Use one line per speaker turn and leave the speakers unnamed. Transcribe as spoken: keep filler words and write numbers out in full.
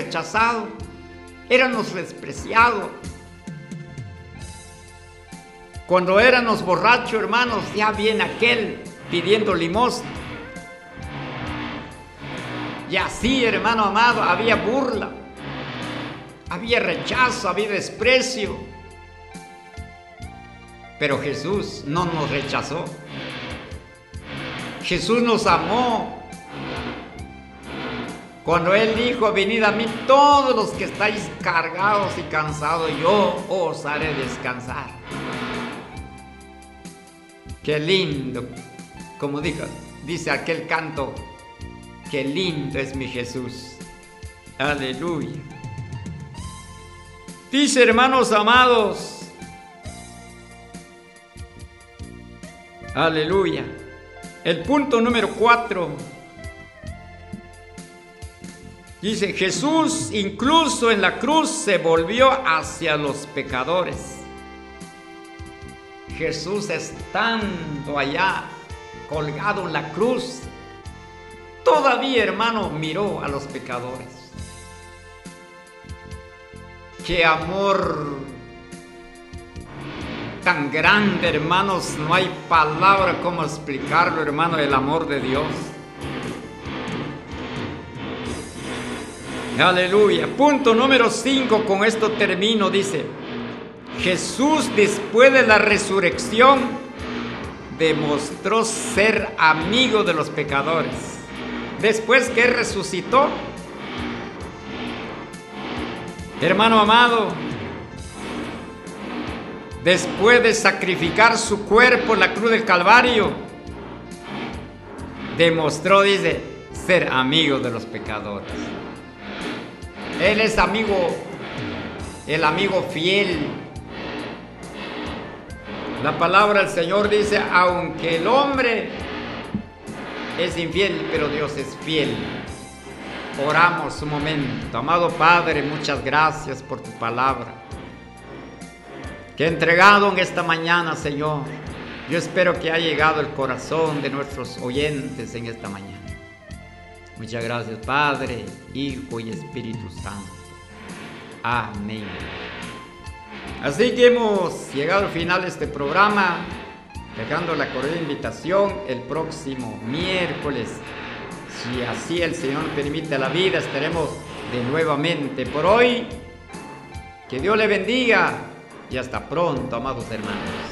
rechazados, éramos despreciados. Cuando éramos borrachos, hermanos, ya viene aquel pidiendo limosna. Y así, hermano amado, había burla, había rechazo, había desprecio. Pero Jesús no nos rechazó. Jesús nos amó. Cuando Él dijo: venid a mí todos los que estáis cargados y cansados, yo os haré descansar. Qué lindo, como dijo, dice aquel canto, qué lindo es mi Jesús. Aleluya. Dice, hermanos amados, aleluya. El punto número cuatro. Dice, Jesús incluso en la cruz se volvió hacia los pecadores. Jesús estando allá, colgado en la cruz, todavía, hermano, miró a los pecadores. ¡Qué amor tan grande, hermanos! No hay palabra como explicarlo, hermano, el amor de Dios. Aleluya. Punto número cinco, con esto termino, dice, Jesús después de la resurrección demostró ser amigo de los pecadores. Después que resucitó, hermano amado, después de sacrificar su cuerpo en la cruz del Calvario, demostró, dice, ser amigo de los pecadores. Él es amigo, el amigo fiel. La palabra del Señor dice, aunque el hombre es infiel, pero Dios es fiel. Oramos un momento. Amado Padre, muchas gracias por tu palabra que he entregado en esta mañana, Señor. Yo espero que haya llegado el corazón de nuestros oyentes en esta mañana. Muchas gracias, Padre, Hijo y Espíritu Santo. Amén. Así que hemos llegado al final de este programa, dejando la cordial invitación el próximo miércoles. Si así el Señor nos permite la vida, estaremos de nuevamente. Por hoy, que Dios le bendiga y hasta pronto, amados hermanos.